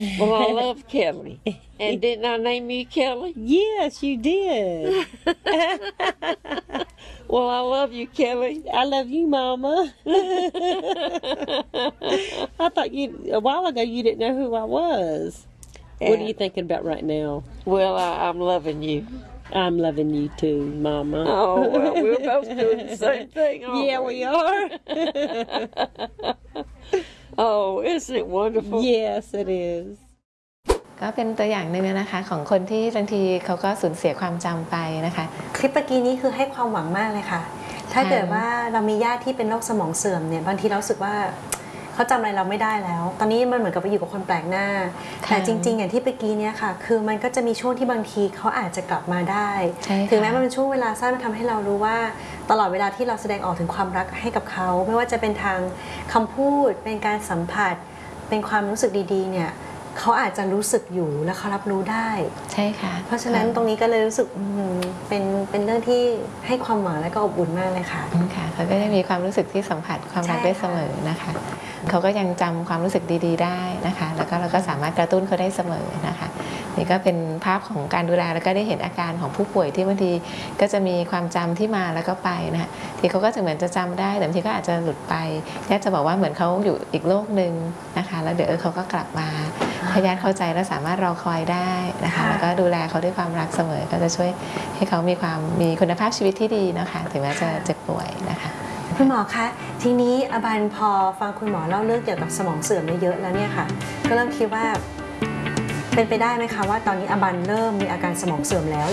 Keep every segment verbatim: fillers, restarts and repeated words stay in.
Well, I love Kelly. And didn't I name you Kelly? Yes, you did. Well, I love you, Kelly. I love you, Mama. I thought you a while ago you didn't know who I was. What are you thinking about right now? Well, I, I'm loving you. I'm loving you too, Mama. Oh, well, we're both doing the same thing, aren't Yeah, we? we are. Oh, isn't it wonderful? Yes, it is. ก็เป็นตัวอย่างหนึ่งนะคะของคนที่บางทีเขาก็สูญเสียความจำไปนะคะคลิปเมื่อกี้นี้คือให้ความหวังมากเลยค่ะถ้าเกิดว่าเรามีญาติที่เป็นโรคสมองเสื่อมเนี่ยบางทีเราสึกว่าเขาจำอะไรเราไม่ได้แล้วตอนนี้มันเหมือนกับไปอยู่กับคนแปลกหน้าแต่จริงๆอย่างที่เมื่อกี้เนี่ยค่ะคือมันก็จะมีช่วงที่บางทีเขาอาจจะกลับมาได้ถึงแม้มันเป็นช่วงเวลาสั้นมันทำให้เรารู้ว่าตลอดเวลาที่เราแสดงออกถึงความรักให้กับเขาไม่ว่าจะเป็นทางคำพูดเป็นการสัมผัสเป็นความรู้สึกดีๆเนี่ยเขาอาจจะรู้สึกอยู่และเขารับรู้ได้ใช่ค่ะเพราะฉะนั้นตรงนี้ก็เลยรู้สึกเป็นเป็นเรื่องที่ให้ความหวังและก็อบอุ่นมากเลยค่ะค่ะเขาก็ยังมีความรู้สึกที่สัมผัสความรักได้เสมอนะคะเขาก็ยังจำความรู้สึกดีๆได้นะคะแล้วก็เราก็สามารถกระตุ้นเขาได้เสมอนะคะนี่ก็เป็นภาพของการดูแลแล้วก็ได้เห็นอาการของผู้ป่วยที่บางทีก็จะมีความจำที่มาแล้วก็ไปนะคะที่เขาก็จะเหมือนจะจำได้แต่บางทีก็อาจจะหลุดไปญาติจะบอกว่าเหมือนเขาอยู่อีกโลกหนึ่งนะคะแล้วเดี๋ยวเขาก็กลับมาพยานเข้าใจและสามารถรอคอยได้นะคะแล้วก็ดูแลเขาด้วยความรักเสมอก็จะช่วยให้เขามีความมีคุณภาพชีวิตที่ดีนะคะถึงแม้จะเจ็บป่วยนะคะคุณหมอคะทีนี้อบันพอฟังคุณหมอเล่าเรื่องเกี่ยวกับสมองเสื่อมเยอะแล้วเนี่ยค่ะก็เริ่มคิดว่าเป็นไปได้ไหมคะว่าตอนนี้อบันเริ่มมีอาการสมองเสื่อมแล้ว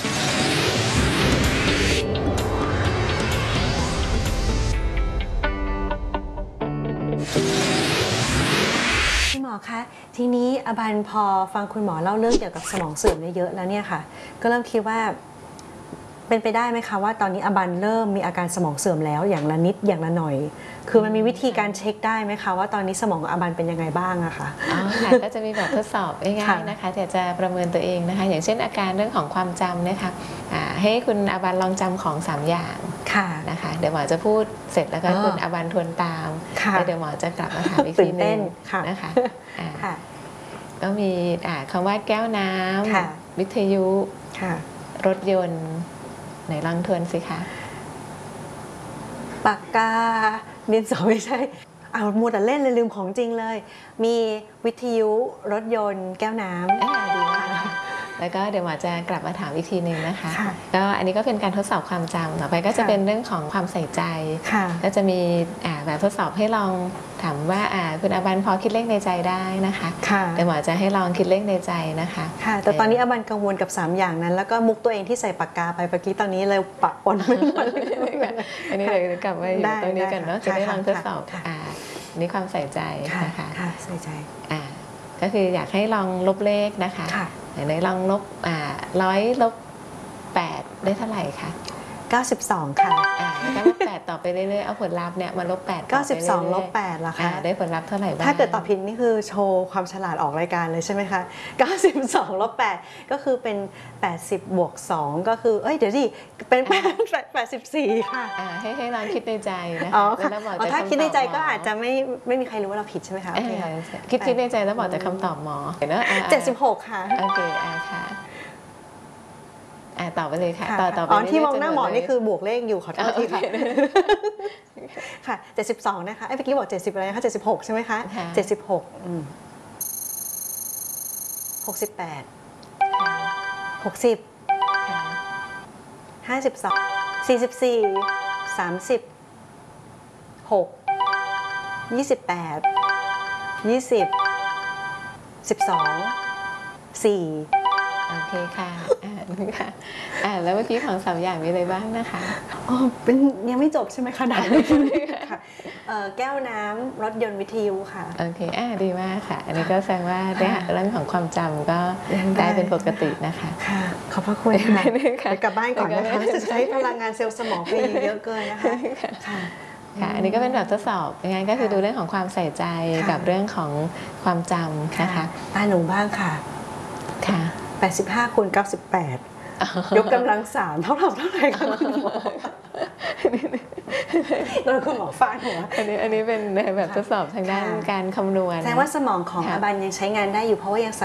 คุณหมอคะทีนี้อบันพอฟังคุณหมอเล่าเรื่องเกี่ยวกับสมองเสื่อมเยอะแล้วเนี่ยค่ะก็เริ่มคิดว่าเป็นไปได้ไหมคะว่าตอนนี้อบันเริ่มมีอาการสมองเสื่อมแล้วอย่างละนิดอย่างละหน่อยคือมันมีวิธีการเช็คได้ไหมคะว่าตอนนี้สมองของอบันเป็นยังไงบ้างอะคะอ๋อค่ะก็จะมีแบบทดสอบง่ายๆนะคะที่จะประเมินตัวเองนะคะอย่างเช่นอาการเรื่องของความจำเนี่ยค่ะให้คุณอบันลองจำของสามอย่างนะคะเดี๋ยวหมอจะพูดเสร็จแล้วก็คุณอบันทวนตามแล้วเดี๋ยวหมอจะกลับมาถามอีกทีนึงนะคะก็มีคำว่าแก้วน้ำวิทยุรถยนต์ไหนลองทวนสิคะปากกาดินสอไม่ใช่เอามัวแต่เล่นเลยลืมของจริงเลยมีวิทยุรถยนต์แก้วน้ำดีมากแล้วก็เดี๋ยวหมอจะกลับมาถามอีกทีนึงนะคะก็อันนี้ก็เป็นการทดสอบความจำต่อไปก็จะเป็นเรื่องของความใส่ใจก็จะมีแบบทดสอบให้ลองถามว่าคุณอบันพอคิดเลขในใจได้นะคะเดี๋ยวหมอจะให้ลองคิดเลขในใจนะคะค่ะแต่ตอนนี้อบันกังวลกับสามอย่างนั้นแล้วก็มุกตัวเองที่ใส่ปากกาไปเมื่อกี้ตอนนี้เลยปะปนไม่หมดอันนี้เลยกลับมาอยู่ตรงนี้กันเนาะจะได้ลองทดสอบนี่ความใส่ใจนะคะใส่ใจก็คืออยากให้ลองลบเลขนะคะไหนลองลบร้อยลบแปดได้เท่าไหร่คะเก้าสิบสองค่ะแล้วก็ลบแปดต่อไปเรื่อยๆเอาผลลัพธ์เนี่ยมาลบแปดเก้าสิบสองลบแปดล่ะคะได้ผลลัพธ์เท่าไหร่บ้างถ้าเกิดตอบผิดนี่คือโชว์ความฉลาดออกรายการเลยใช่ไหมคะเก้าสิบสองลบแปดก็คือเป็นแปดสิบบวกสองก็คือเอ้ยเดี๋ยวสิเป็นแปดสิบสี่ค่ะให้ให้ลองคิดในใจนะคะแล้วบอกถ้าคิดในใจก็อาจจะไม่ไม่มีใครรู้ว่าเราผิดใช่ไหมคะคิดคิดในใจแล้วบอกแต่คำตอบหมอเห็นไหมเจ็ดสิบหกค่ะโอเคค่ะต่อไปเลยค่ะต่อต่อไปอ๋อที่มองหน้าหมอนี่คือบวกเลขอยู่ขอโทษทีค่ะค่ะเจ็ดสิบสองนะคะไอ้เมื่อกี้บอกเจ็ดสิบอะไรนะคะเจ็ดสิบหกใช่ไหมคะเจ็ดสิบหกหกสิบแปดหกสิบห้าสิบสองสี่สิบสี่สามสิบหกยี่สิบแปดยี่สิบสิบสองสี่โอเคค่ะค่ะแล้วเมื่อกี้ของสามอย่างมีอะไรบ้างนะคะอ๋อเป็นยังไม่จบใช่ไหมคะด่านค่ะแก้วน้ำรถยนต์วิทยุค่ะโอเคอ่าดีมากค่ะอันนี้ก็แสดงว่าเรื่องของความจำก็ได้เป็นปกตินะคะค่ะขอบพระคุณค่ะกลับบ้านก่อนนะคะจะใช้พลังงานเซลล์สมองไปเยอะเกินนะคะค่ะค่ะอันนี้ก็เป็นแบบทดสอบงั้นก็คือดูเรื่องของความใส่ใจกับเรื่องของความจำนะคะตาหนูบ้างค่ะค่ะแปดสิบห้าคูณเก้าสิบแปดยกกำลังสามเท่าเท่าไหร่คะคุณหมอโดนคุณหมอฟาดหัวอันนี้อันนี้เป็นแบบทดสอบทางด้านการคำนวณแสดงว่าสมองของอบันยังใช้งานได้อยู่เพราะว่ายัง